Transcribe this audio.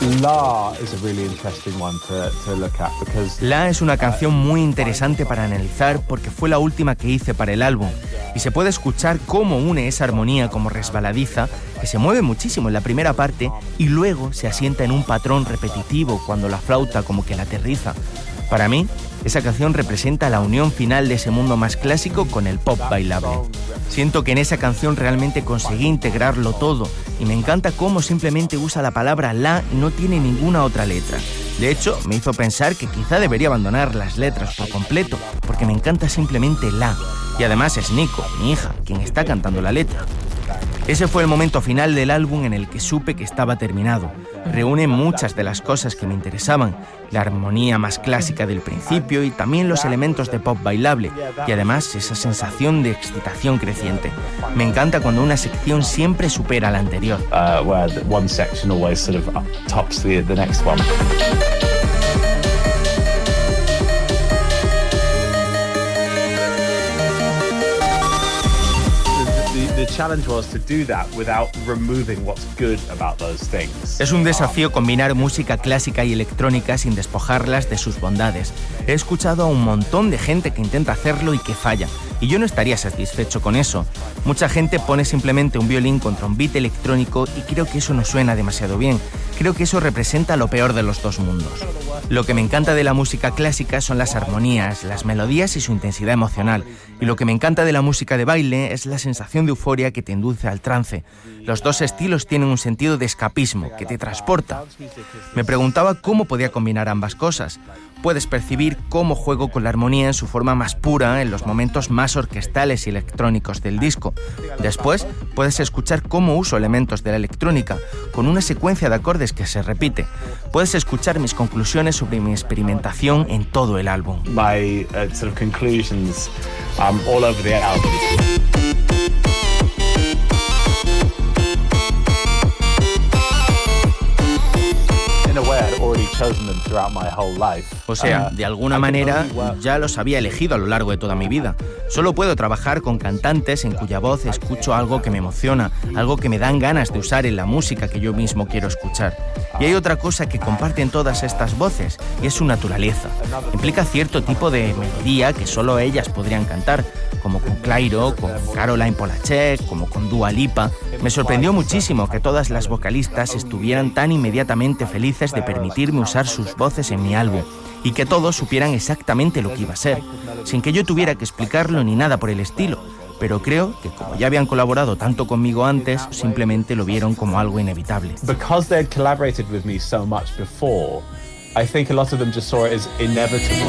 La es una canción muy interesante para analizar porque fue la última que hice para el álbum y se puede escuchar cómo une esa armonía como resbaladiza, que se mueve muchísimo en la primera parte y luego se asienta en un patrón repetitivo cuando la flauta como que la aterriza. Para mí, esa canción representa la unión final de ese mundo más clásico con el pop bailable. Siento que en esa canción realmente conseguí integrarlo todo y me encanta cómo simplemente usa la palabra la y no tiene ninguna otra letra. De hecho, me hizo pensar que quizá debería abandonar las letras por completo, porque me encanta simplemente la. Y además es Nico, mi hija, quien está cantando la letra. Ese fue el momento final del álbum en el que supe que estaba terminado. Reúne muchas de las cosas que me interesaban, la armonía más clásica del principio y también los elementos de pop bailable, y además esa sensación de excitación creciente. Me encanta cuando una sección siempre supera a la anterior. Where one section always sort of tops the next one. The challenge was to do that without removing what's good about those things. Es un desafío combinar música clásica y electrónica sin despojarlas de sus bondades. He escuchado a un montón de gente que intenta hacerlo y que falla, y yo no estaría satisfecho con eso. Mucha gente pone simplemente un violín contra un beat electrónico y creo que eso no suena demasiado bien. Creo que eso representa lo peor de los dos mundos. Lo que me encanta de la música clásica son las armonías, las melodías y su intensidad emocional. Y lo que me encanta de la música de baile es la sensación de euforia que te induce al trance. Los dos estilos tienen un sentido de escapismo que te transporta. Me preguntaba cómo podía combinar ambas cosas. Puedes percibir cómo juego con la armonía en su forma más pura en los momentos más orquestales y electrónicos del disco. Después, puedes escuchar cómo uso elementos de la electrónica, con una secuencia de acordes que se repite. Puedes escuchar mis conclusiones sobre mi experimentación en todo el álbum. My sort of conclusions all over the album. O sea, de alguna manera ya los había elegido a lo largo de toda mi vida. Solo puedo trabajar con cantantes en cuya voz escucho algo que me emociona, algo que me dan ganas de usar en la música que yo mismo quiero escuchar. Y hay otra cosa que comparten todas estas voces, y es su naturaleza. Implica cierto tipo de melodía que solo ellas podrían cantar, como con Clairo, con Caroline Polachek, como con Dua Lipa. Me sorprendió muchísimo que todas las vocalistas estuvieran tan inmediatamente felices de permitirme usar sus voces en mi álbum y que todos supieran exactamente lo que iba a ser, sin que yo tuviera que explicarlo ni nada por el estilo. Pero creo que como ya habían colaborado tanto conmigo antes, simplemente lo vieron como algo inevitable. Because they had collaborated with me so much before, I think a lot of them just saw it as inevitable.